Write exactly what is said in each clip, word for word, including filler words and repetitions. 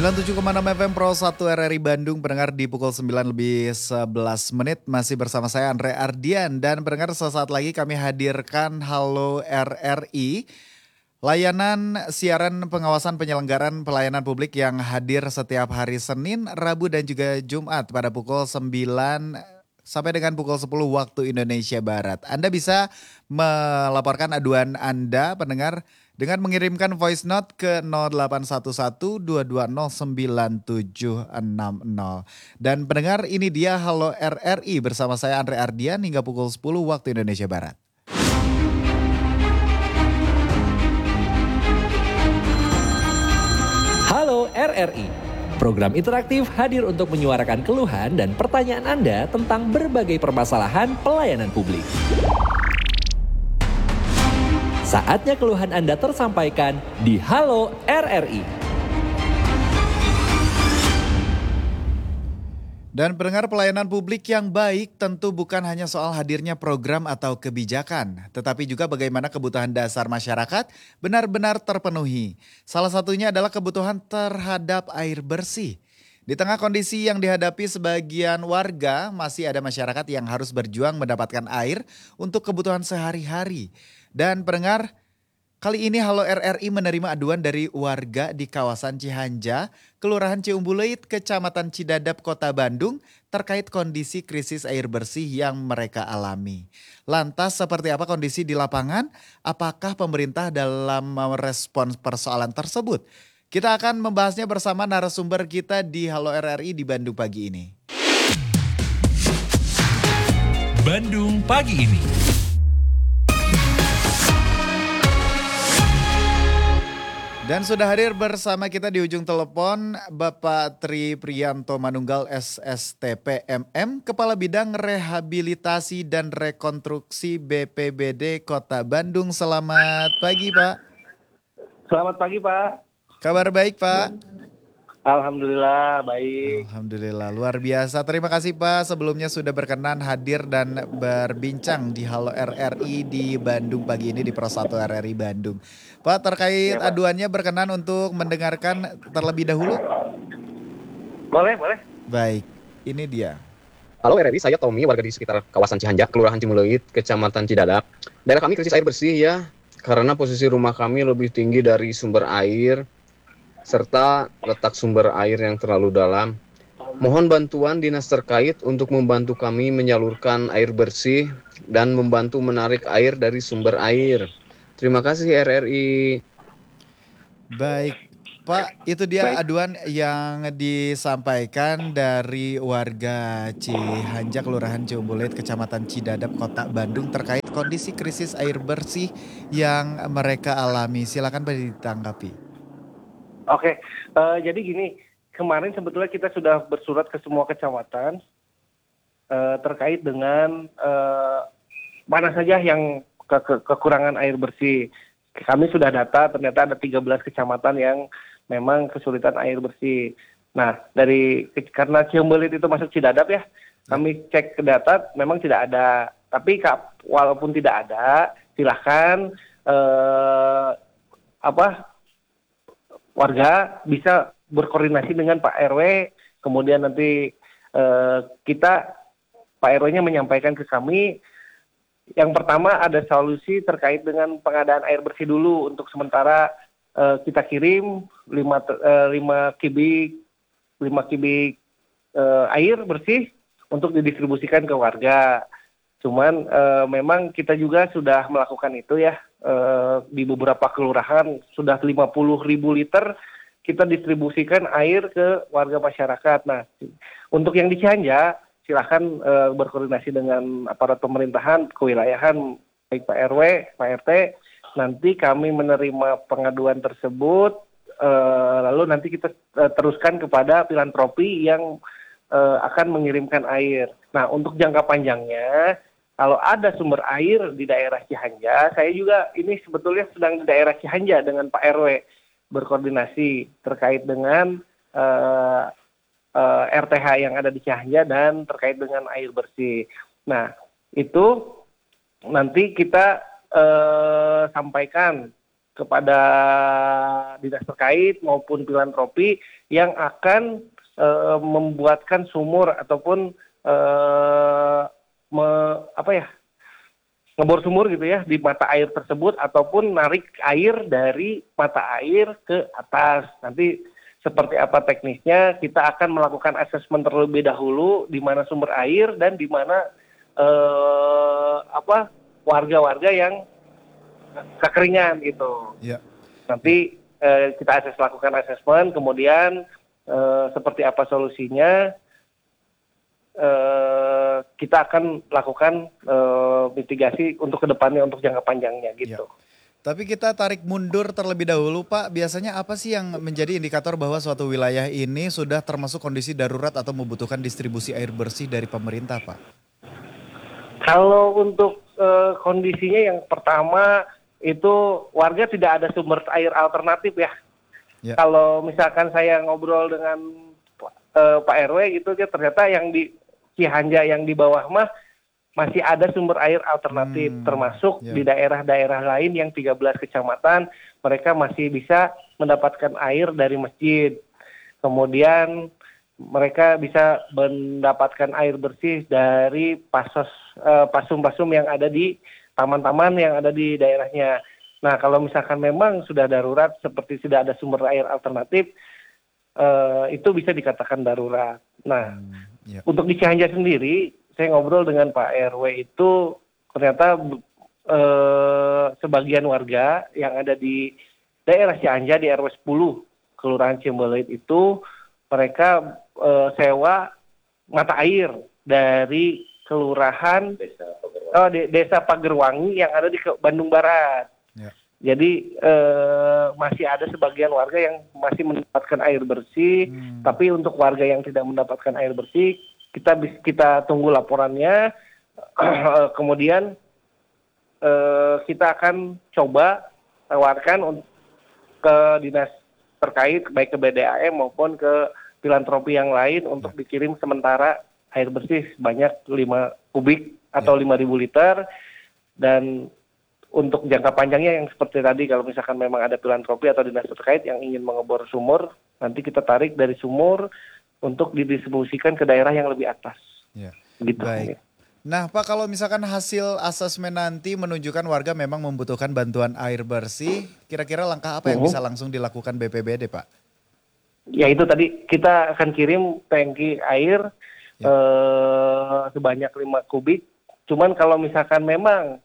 sembilan puluh tujuh koma enam F M Pro satu R R I Bandung, pendengar di pukul sembilan lebih sebelas menit. Masih bersama saya Andre Ardian. Dan pendengar, sesaat lagi kami hadirkan Halo R R I, layanan siaran pengawasan penyelenggaraan pelayanan publik yang hadir setiap hari Senin, Rabu dan juga Jumat pada pukul sembilan sampai dengan pukul sepuluh waktu Indonesia Barat. Anda bisa melaporkan aduan Anda, pendengar, dengan mengirimkan voice note ke nol delapan satu satu dua dua nol sembilan tujuh enam nol. Dan pendengar, ini dia Halo R R I bersama saya Andre Ardian hingga pukul sepuluh waktu Indonesia Barat. Halo R R I, program interaktif hadir untuk menyuarakan keluhan dan pertanyaan Anda tentang berbagai permasalahan pelayanan publik. Saatnya keluhan Anda tersampaikan di Halo R R I. Dan pendengar, pelayanan publik yang baik tentu bukan hanya soal hadirnya program atau kebijakan, tetapi juga bagaimana kebutuhan dasar masyarakat benar-benar terpenuhi. Salah satunya adalah kebutuhan terhadap air bersih. Di tengah kondisi yang dihadapi sebagian warga, masih ada masyarakat yang harus berjuang mendapatkan air untuk kebutuhan sehari-hari. Dan pendengar, kali ini Halo R R I menerima aduan dari warga di kawasan Cihanja, Kelurahan Ciumbuleuit, Kecamatan Cidadap, Kota Bandung, terkait kondisi krisis air bersih yang mereka alami. Lantas seperti apa kondisi di lapangan? Apakah pemerintah dalam merespons persoalan tersebut? Kita akan membahasnya bersama narasumber kita di Halo R R I di Bandung pagi ini. Bandung pagi ini. Dan sudah hadir bersama kita di ujung telepon Bapak Tri Priyanto Manunggal S S T P M M, Kepala Bidang Rehabilitasi dan Rekonstruksi B P B D Kota Bandung. Selamat pagi, Pak. Selamat pagi, Pak. Kabar baik, Pak? Alhamdulillah baik. Alhamdulillah, luar biasa. Terima kasih, Pak, sebelumnya sudah berkenan hadir dan berbincang di Halo R R I di Bandung pagi ini di Pro satu R R I Bandung. Pak, terkait ya, Pak, aduannya berkenan untuk mendengarkan terlebih dahulu? Boleh, boleh. Baik, ini dia. Halo R R I, saya Tommy, warga di sekitar kawasan Cihanja, Kelurahan Ciumbuleuit, Kecamatan Cidadap. Daerah kami krisis air bersih ya, karena posisi rumah kami lebih tinggi dari sumber air, serta letak sumber air yang terlalu dalam. Mohon bantuan dinas terkait untuk membantu kami menyalurkan air bersih dan membantu menarik air dari sumber air. Terima kasih R R I. Baik, Pak, itu dia Baik. aduan yang disampaikan dari warga Cihanja, Kelurahan Ciumbuleuit, Kecamatan Cidadap, Kota Bandung terkait kondisi krisis air bersih yang mereka alami. Silakan Pak ditanggapi. Oke, uh, jadi gini, kemarin sebetulnya kita sudah bersurat ke semua kecamatan uh, terkait dengan uh, mana saja yang ke- ke- kekurangan air bersih. Kami sudah data, ternyata ada tiga belas kecamatan yang memang kesulitan air bersih. Nah, dari karena Ciumbuleuit itu masuk Cidadap ya, kami cek ke data, memang tidak ada. Tapi walaupun tidak ada, silahkan uh, apa? warga bisa berkoordinasi dengan Pak R W, kemudian nanti eh, kita, Pak R W-nya menyampaikan ke kami, yang pertama ada solusi terkait dengan pengadaan air bersih dulu, untuk sementara eh, kita kirim lima kubik eh, air bersih untuk didistribusikan ke warga. Cuman eh, memang kita juga sudah melakukan itu ya. Uh, di beberapa kelurahan sudah lima puluh ribu liter kita distribusikan air ke warga masyarakat. Nah, untuk yang di Cihanja silakan uh, berkoordinasi dengan aparat pemerintahan, kewilayahan, baik Pak R W, Pak R T. Nanti kami menerima pengaduan tersebut, uh, lalu nanti kita uh, teruskan kepada filantropi yang uh, akan mengirimkan air. Nah, untuk jangka panjangnya, kalau ada sumber air di daerah Cihanja, saya juga ini sebetulnya sedang di daerah Cihanja dengan Pak R W berkoordinasi terkait dengan uh, uh, R T H yang ada di Cihanja dan terkait dengan air bersih. Nah, itu nanti kita uh, sampaikan kepada dinas terkait maupun filantropi yang akan uh, membuatkan sumur ataupun uh, me, apa ya ngebor sumur gitu ya di mata air tersebut ataupun narik air dari mata air ke atas. Nanti seperti apa teknisnya kita akan melakukan asesmen terlebih dahulu di mana sumber air dan di mana uh, apa warga-warga yang kekeringan gitu. Ya. Nanti eh, kita ases lakukan asesmen, kemudian eh, seperti apa solusinya, eh, kita akan lakukan eh, mitigasi untuk kedepannya untuk jangka panjangnya gitu. Ya. Tapi kita tarik mundur terlebih dahulu Pak, biasanya apa sih yang menjadi indikator bahwa suatu wilayah ini sudah termasuk kondisi darurat atau membutuhkan distribusi air bersih dari pemerintah Pak? Kalau untuk eh, kondisinya yang pertama itu warga tidak ada sumber air alternatif ya. Ya. Kalau misalkan saya ngobrol dengan uh, Pak R W gitu, ya ternyata yang di Cihanja yang di bawah mah masih ada sumber air alternatif, Hmm, termasuk ya. di daerah-daerah lain yang tiga belas kecamatan mereka masih bisa mendapatkan air dari masjid. Kemudian mereka bisa mendapatkan air bersih dari pasos uh, pasum-pasum yang ada di taman-taman yang ada di daerahnya. Nah, kalau misalkan memang sudah darurat seperti tidak ada sumber air alternatif, eh, itu bisa dikatakan darurat. Nah, Hmm, ya. untuk di Cihanja sendiri, saya ngobrol dengan Pak R W itu ternyata eh, sebagian warga yang ada di daerah Cihanja di R W sepuluh, Kelurahan Ciumbuleuit itu mereka eh, sewa mata air dari kelurahan Oh, de- desa Pagerwangi yang ada di Ke- Bandung Barat. Ya. Jadi eh, masih ada sebagian warga yang masih mendapatkan air bersih, Hmm. tapi untuk warga yang tidak mendapatkan air bersih, kita bis- kita tunggu laporannya. Kemudian eh, kita akan coba tawarkan un- ke dinas terkait, baik ke B D A M maupun ke filantropi yang lain untuk dikirim sementara air bersih sebanyak lima kubik atau lima ribu liter, dan untuk jangka panjangnya yang seperti tadi kalau misalkan memang ada filantropi atau dinas terkait yang ingin mengebor sumur, nanti kita tarik dari sumur untuk didistribusikan ke daerah yang lebih atas. Ya. Gitu. Baik. Nah Pak, kalau misalkan hasil asesmen nanti menunjukkan warga memang membutuhkan bantuan air bersih, kira-kira langkah apa yang Mhm. bisa langsung dilakukan B P B D Pak? Ya itu tadi kita akan kirim tangki air Ya. eh, sebanyak lima kubik. Cuman kalau misalkan memang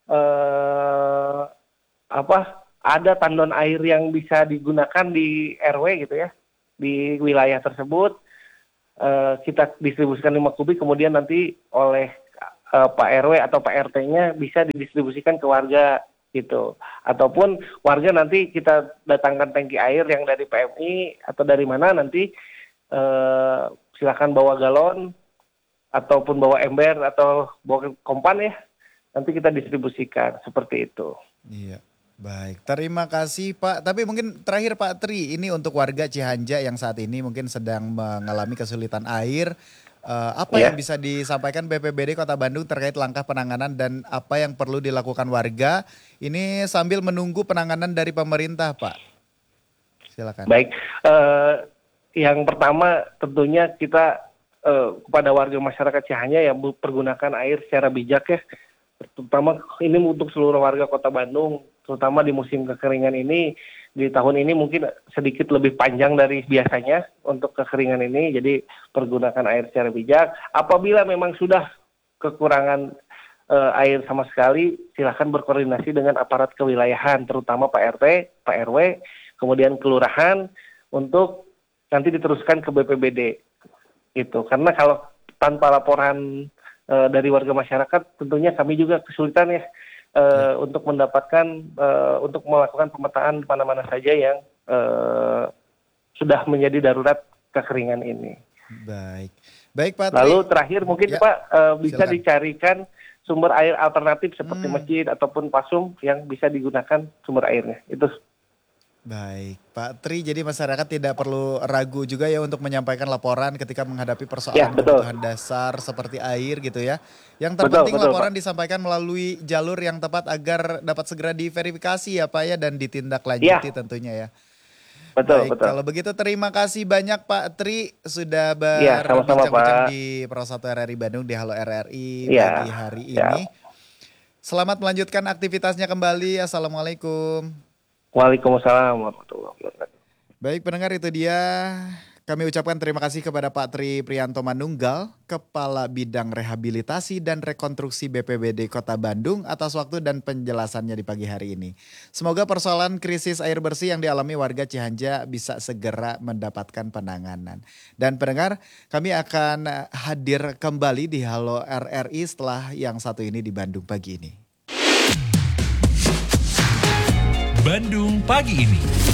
eh, apa ada tandon air yang bisa digunakan di R W gitu ya, di wilayah tersebut, eh, kita distribusikan lima kubik, kemudian nanti oleh eh, Pak R W atau Pak R T-nya bisa didistribusikan ke warga gitu. Ataupun warga nanti kita datangkan tangki air yang dari P M I atau dari mana nanti eh, silakan bawa galon ataupun bawa ember atau bawa kompan ya, nanti kita distribusikan seperti itu. Iya, baik. Terima kasih Pak. Tapi mungkin terakhir Pak Tri, ini untuk warga Cihanja yang saat ini mungkin sedang mengalami kesulitan air. eh, apa Ya. yang bisa disampaikan B P B D Kota Bandung terkait langkah penanganan dan apa yang perlu dilakukan warga? Ini sambil menunggu penanganan dari pemerintah Pak. Silakan. Baik, eh, yang pertama tentunya kita eh, kepada warga masyarakat Cihanja yang pergunakan air secara bijak ya, terutama ini untuk seluruh warga Kota Bandung, terutama di musim kekeringan ini. Di tahun ini mungkin sedikit lebih panjang dari biasanya untuk kekeringan ini, jadi pergunakan air secara bijak. Apabila memang sudah kekurangan eh, air sama sekali, silakan berkoordinasi dengan aparat kewilayahan, terutama Pak R T, Pak R W, kemudian kelurahan, untuk nanti diteruskan ke B P B D. Gitu. Karena kalau tanpa laporan eh, dari warga masyarakat, tentunya kami juga kesulitan ya. Uh, untuk mendapatkan, uh, untuk melakukan pemetaan di mana-mana saja yang uh, sudah menjadi darurat kekeringan ini. Baik, baik Pak Tri. Lalu terakhir mungkin Ya, Pak uh, bisa silakan. dicarikan sumber air alternatif seperti Hmm. masjid ataupun pasum yang bisa digunakan sumber airnya. Itu. Baik, Pak Tri, jadi masyarakat tidak perlu ragu juga ya untuk menyampaikan laporan ketika menghadapi persoalan Ya, betul. kebutuhan dasar seperti air gitu ya. Yang Betul, terpenting betul, laporan Pak. disampaikan melalui jalur yang tepat agar dapat segera diverifikasi ya Pak ya dan ditindaklanjuti Ya. tentunya ya. Betul, Baik, betul. kalau begitu terima kasih banyak Pak Tri sudah Iya, sama-sama, berbincang-bincang Pak. di Pro satu R R I Bandung di Halo R R I Iya, pagi hari siap. ini. Selamat melanjutkan aktivitasnya kembali. Assalamualaikum. Waalaikumsalam warahmatullahi wabarakatuh. Baik pendengar, itu dia kami ucapkan terima kasih kepada Pak Tri Prianto Manunggal, Kepala Bidang Rehabilitasi dan Rekonstruksi B P B D Kota Bandung atas waktu dan penjelasannya di pagi hari ini. Semoga persoalan krisis air bersih yang dialami warga Cihanja bisa segera mendapatkan penanganan. Dan pendengar, kami akan hadir kembali di Halo R R I setelah yang satu ini di Bandung pagi ini. Bandung pagi ini.